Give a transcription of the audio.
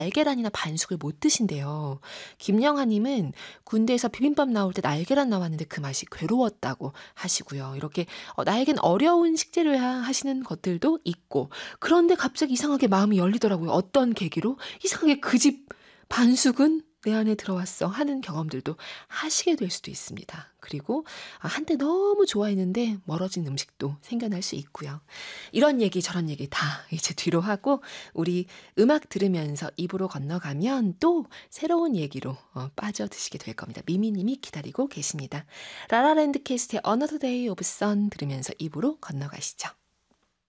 날계란이나 반숙을 못 드신대요. 김영하님은 군대에서 비빔밥 나올 때 날계란 나왔는데 그 맛이 괴로웠다고 하시고요. 이렇게 나에겐 어려운 식재료야 하시는 것들도 있고, 그런데 갑자기 이상하게 마음이 열리더라고요. 어떤 계기로 이상하게 그 집 반숙은 내 안에 들어왔어 하는 경험들도 하시게 될 수도 있습니다. 그리고 한때 너무 좋아했는데 멀어진 음식도 생겨날 수 있고요. 이런 얘기 저런 얘기 다 이제 뒤로 하고 우리 음악 들으면서 입으로 건너가면 또 새로운 얘기로 빠져드시게 될 겁니다. 미미님이 기다리고 계십니다. 라라랜드 캐스트의 Another Day of Sun 들으면서 입으로 건너가시죠.